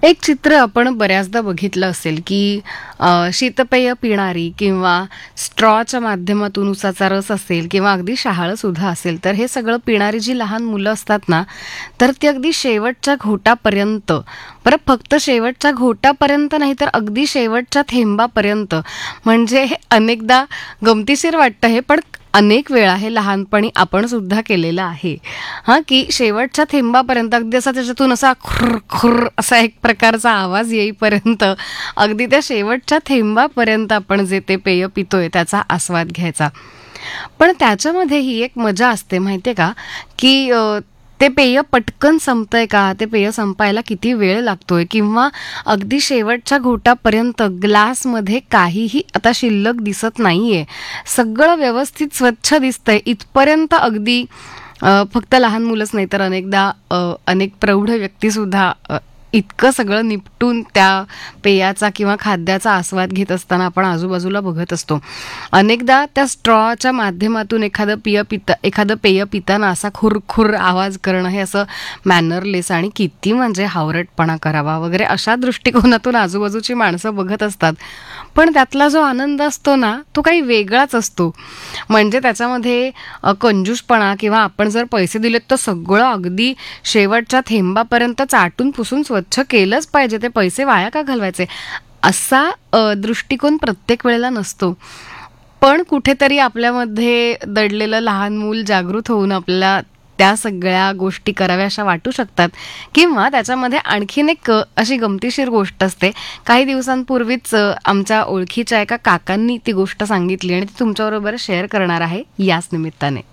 एक चित्र आपण बऱ्याचदा बघितलं असेल की शीतपेय पिणारी किंवा स्ट्रॉच्या माध्यमातून उसाचा रस असेल किंवा अगदी शहाळं सुद्धा असेल, तर हे सगळं पिणारी जी लहान मुलं असतात ना, तर ती अगदी शेवटच्या घोटापर्यंत, बरं फक्त शेवटच्या घोटापर्यंत नाही तर अगदी शेवटच्या थेंबापर्यंत, म्हणजे हे अनेकदा गमतीशीर वाटतं हे, पण अनेक वेळा हे लहानपणी आपण सुद्धा केलेलं आहे. हां, की शेवटच्या थेंबापर्यंत अगदी असा त्याच्यातून असा खुर्र खुर्र असा एक प्रकारचा आवाज येईपर्यंत, अगदी त्या शेवटच्या थेंबापर्यंत आपण जे ते पेय पितोय त्याचा आस्वाद घ्यायचा. पण त्याच्यामध्ये ही एक मजा असते माहितीये का, की ते पेय पटकन संपतंय का, ते पेय संपायला किती वेळ लागतोय, किंवा अगदी शेवटच्या घोटापर्यंत ग्लासमध्ये काहीही आता शिल्लक दिसत नाहीये, सगळं व्यवस्थित स्वच्छ दिसतंय इथपर्यंत अगदी फक्त लहान मुलंच नाही तर अनेकदा अनेक प्रौढ व्यक्तीसुद्धा इतकं सगळं निपटून त्या पेयाचा किंवा खाद्याचा आस्वाद घेत असताना आपण आजूबाजूला बघत असतो. अनेकदा त्या स्ट्रॉच्या माध्यमातून एखादं पेय पिताना असा खुरखुर आवाज करणं हे असं मॅनरलेस आणि किती म्हणजे हावरटपणा करावा वगैरे अशा दृष्टिकोनातून आजूबाजूची माणसं बघत असतात. पण त्यातला जो आनंद असतो ना, तो काही वेगळाच असतो. म्हणजे त्याच्यामध्ये कंजूसपणा किंवा आपण जर पैसे दिलेत तर सगळं अगदी शेवटच्या थेंबापर्यंत चाटून पुसून स्वच्छ केलंच पाहिजे, ते पैसे वाया का घालवायचे, असा दृष्टिकोन प्रत्येक वेळेला नसतो. पण कुठेतरी आपल्यामध्ये दडलेलं लहान मूल जागृत होऊन आपल्याला त्या सगळ्या गोष्टी कराव्याशा वाटू शकतात. किंवा त्याच्यामध्ये आणखीन एक अशी गमतीशीर गोष्ट असते. काही दिवसांपूर्वीच आमच्या ओळखीच्या एका काकांनी ती गोष्ट सांगितली आणि ती तुमच्याबरोबर शेअर करणार आहे याच निमित्ताने.